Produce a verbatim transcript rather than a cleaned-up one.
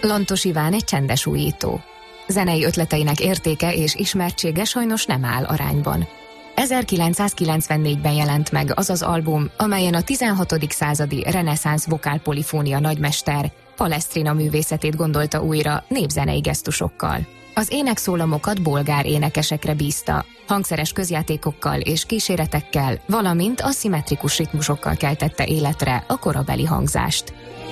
Lantos Iván egy csendes újító. Zenei ötleteinek értéke és ismertsége sajnos nem áll arányban. ezerkilencszázkilencvennégyben jelent meg az az album, amelyen a tizenhatodik századi reneszánsz vokálpolifónia nagymester Palestrina művészetét gondolta újra népzenei gesztusokkal. Az énekszólamokat bolgár énekesekre bízta, hangszeres közjátékokkal és kíséretekkel, valamint aszimmetrikus ritmusokkal keltette életre a korabeli hangzást.